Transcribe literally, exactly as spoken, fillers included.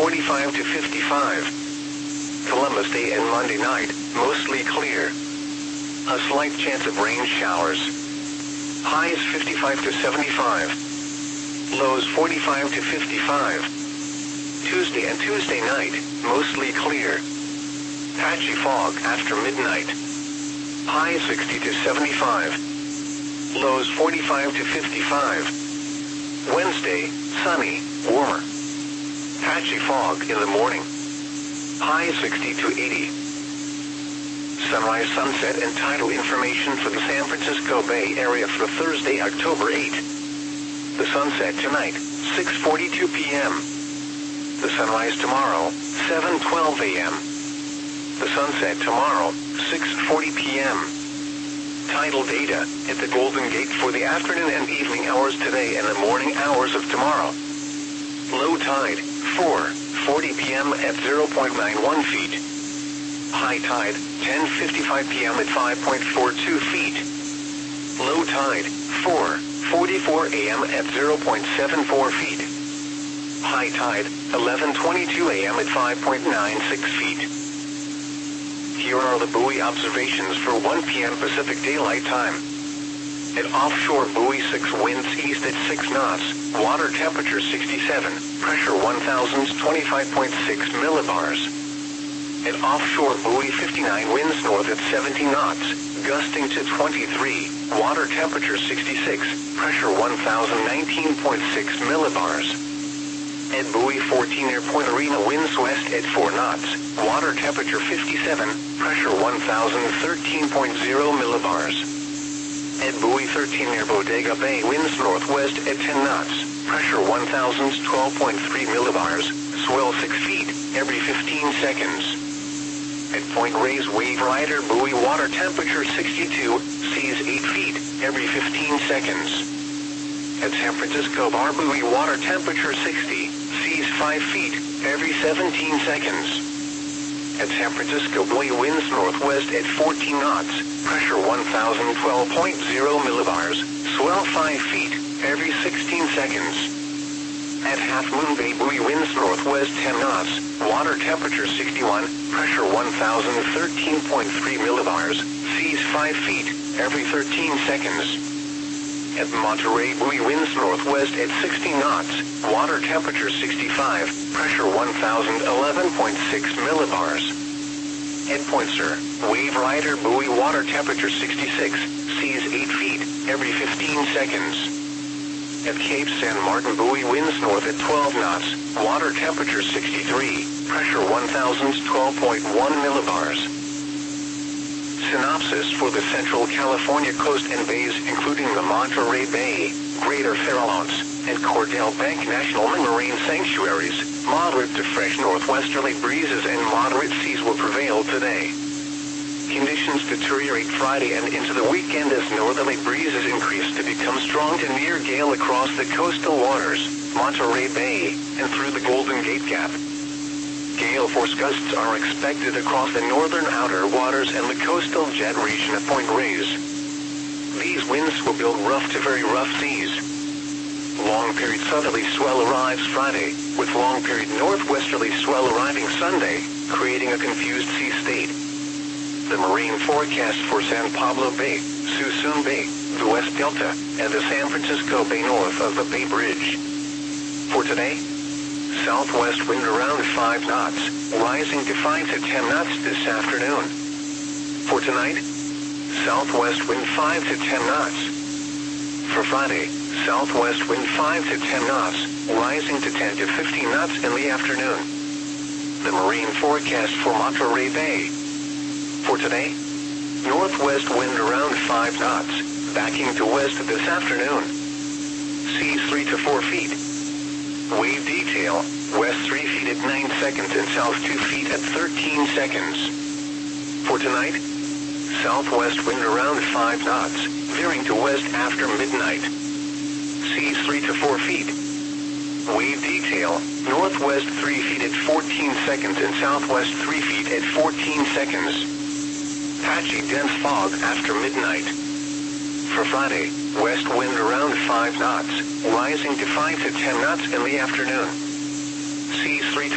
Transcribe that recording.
forty-five to fifty-five. Columbus Day and Monday night, mostly clear. A slight chance of rain showers. Highs fifty-five to seventy-five. Lows forty-five to fifty-five. Tuesday and Tuesday night, mostly clear. Patchy fog after midnight. Highs sixty to seventy-five. Lows forty-five to fifty-five. Wednesday, sunny, warmer. Patchy fog in the morning. Highs sixty to eighty. Sunrise, sunset, and tidal information for the San Francisco Bay Area for Thursday, October eighth. The sunset tonight, six forty-two p m The sunrise tomorrow, seven twelve a m The sunset tomorrow, six forty p m Tidal data at the Golden Gate for the afternoon and evening hours today and the morning hours of tomorrow. Low tide, four forty p m at zero point nine one feet. High tide, ten fifty-five p m at five point four two feet. Low tide, four forty-four a m at zero point seven four feet. High tide, eleven twenty-two a m at five point nine six feet. Here are the buoy observations for one p m Pacific Daylight Time. At offshore buoy six, winds east at six knots, water temperature sixty-seven, pressure one thousand twenty-five point six millibars. At offshore buoy fifty-nine, winds north at seventy knots, gusting to twenty-three, water temperature sixty-six, pressure one thousand nineteen point six millibars. At buoy fourteen, near Point Arena, winds west at four knots, water temperature fifty-seven, pressure one thousand thirteen point zero millibars. At buoy thirteen, near Bodega Bay, winds northwest at ten knots, pressure one thousand twelve point three millibars, swell six feet every fifteen seconds. At Point Reyes, Wave Rider buoy, water temperature sixty-two, seas eight feet every fifteen seconds. At San Francisco Bar buoy, water temperature sixty, seas five feet every seventeen seconds. At San Francisco buoy, winds northwest at fourteen knots, pressure one thousand twelve point zero millibars, swell five feet every sixteen seconds. At Half Moon Bay buoy, winds northwest ten knots, water temperature sixty-one, pressure one thousand thirteen point three millibars, seas five feet every thirteen seconds. At Monterey buoy, winds northwest at sixty knots, water temperature sixty-five, pressure one thousand eleven point six millibars. At Point Sur, Wave Rider buoy, water temperature sixty-six, seas eight feet every fifteen seconds. At Cape San Martin buoy, winds north at twelve knots, water temperature sixty-three, pressure one thousand twelve point one millibars. Synopsis for the Central California coast and bays, including the Monterey Bay, Greater Farallones, and Cordell Bank National Marine Sanctuaries. Moderate to fresh northwesterly breezes and moderate seas will prevail today. Conditions deteriorate Friday and into the weekend as northerly breezes increase to become strong to near gale across the coastal waters, Monterey Bay, and through the Golden Gate Gap. Gale force gusts are expected across the northern outer waters and the coastal jet region of Point Reyes. These winds will build rough to very rough seas. Long-period southerly swell arrives Friday, with long-period northwesterly swell arriving Sunday, creating a confused sea state. The marine forecast for San Pablo Bay, Suisun Bay, the West Delta, and the San Francisco Bay north of the Bay Bridge. For today, southwest wind around five knots, rising to five to ten knots this afternoon. For tonight, southwest wind five to ten knots. For Friday, southwest wind five to ten knots, rising to ten to fifteen knots in the afternoon. The marine forecast for Monterey Bay. For today, northwest wind around five knots, backing to west this afternoon. Seas three to four feet. Wave detail, west three feet at nine seconds and south two feet at thirteen seconds. For tonight, southwest wind around five knots, veering to west after midnight. Seas three to four feet. Wave detail, northwest three feet at fourteen seconds and southwest three feet at fourteen seconds. Patchy dense fog after midnight. For Friday, west wind around five knots, rising to five to ten knots in the afternoon. Seas three to